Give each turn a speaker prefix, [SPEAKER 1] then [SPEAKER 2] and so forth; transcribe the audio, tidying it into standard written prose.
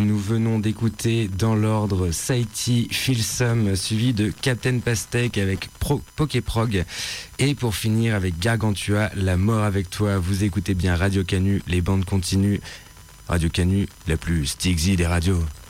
[SPEAKER 1] nous venons d'écouter dans l'ordre Saïti, Feel Some, suivi de Captain Pastèque avec Poképrog. Et pour finir avec Gargantua, La mort avec toi. Vous écoutez bien Radio Canu, les bandes continuent. Radio Canu, la plus Stixy des radios.